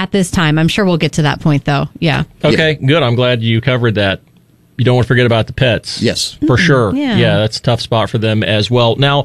at this time. I'm sure we'll get to that point, though. Yeah. Okay, good. I'm glad you covered that. You don't want to forget about the pets. Yes. For sure. Yeah. That's a tough spot for them as well. Now,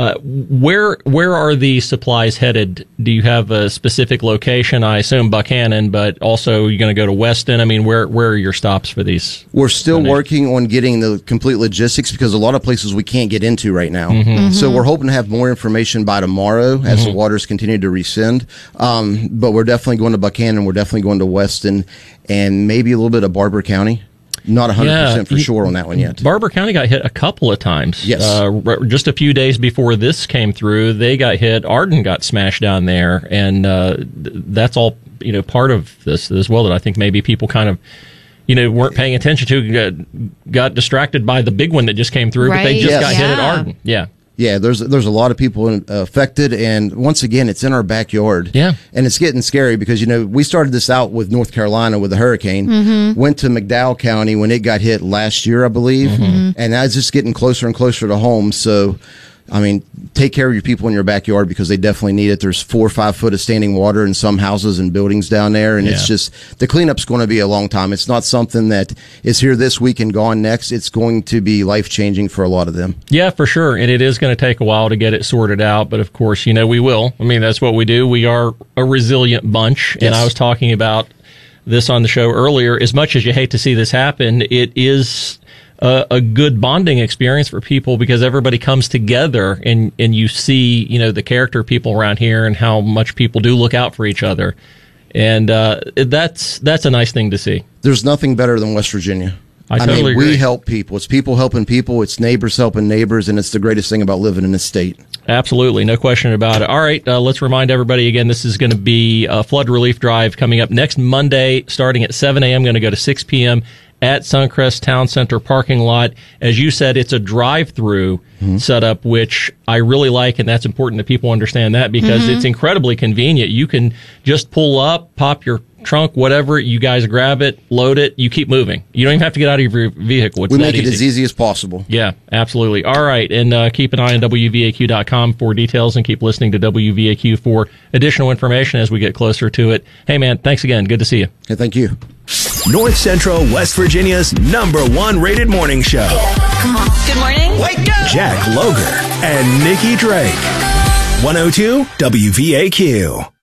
where are the supplies headed? Do you have a specific location? I assume Buchanan, but also you're going to go to Weston. I mean, where are your stops for these? We're still working on getting the complete logistics because a lot of places we can't get into right now. So we're hoping to have more information by tomorrow as the waters continue to rescind. But we're definitely going to Buchanan. We're definitely going to Weston and maybe a little bit of Barber County. Not 100% for sure on that one yet. Barber County got hit a couple of times. Yes. Just a few days before this came through, they got hit. Arden got smashed down there, and that's all part of this as well that I think maybe people kind of weren't paying attention to, got distracted by the big one that just came through, but they just got hit at Arden. Yeah. Yeah, there's a lot of people affected, and once again, it's in our backyard. Yeah. And it's getting scary because, we started this out with North Carolina with the hurricane, went to McDowell County when it got hit last year, I believe, and now it's just getting closer and closer to home. So, I mean, take care of your people in your backyard because they definitely need it. There's 4 or 5 foot of standing water in some houses and buildings down there, and it's just, the cleanup's going to be a long time. It's not something that is here this week and gone next. It's going to be life-changing for a lot of them. Yeah, for sure, and it is going to take a while to get it sorted out, but of course, we will. I mean, that's what we do. We are a resilient bunch, and I was talking about this on the show earlier. As much as you hate to see this happen, it is a good bonding experience for people because everybody comes together and you see, the character of people around here and how much people do look out for each other. And that's a nice thing to see. There's nothing better than West Virginia. I totally agree. We help people. It's people helping people. It's neighbors helping neighbors, and it's the greatest thing about living in this state. Absolutely. No question about it. All right. Let's remind everybody again, this is going to be a flood relief drive coming up next Monday, starting at 7 a.m., going to go to 6 p.m. at Suncrest Town Center parking lot. As you said, it's a drive-through setup, which I really like, and that's important that people understand that because it's incredibly convenient. You can just pull up, pop your trunk, whatever, you guys grab it, load it, you keep moving. You don't even have to get out of your vehicle. It's we make it as easy as possible. Yeah, absolutely. All right, and keep an eye on WVAQ.com for details and keep listening to WVAQ for additional information as we get closer to it. Hey, man, thanks again. Good to see you. Hey, thank you. North Central West Virginia's #1 rated morning show. Come on. Good morning. Wake up! Jack Loger and Nikki Drake. 102 WVAQ.